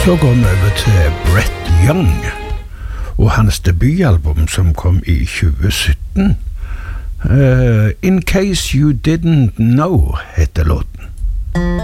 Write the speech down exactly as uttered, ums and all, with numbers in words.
Så går vi over til Brett Young og hans debutalbum som kom i tjue sytten. Uh, In Case You Didn't Know heter låten.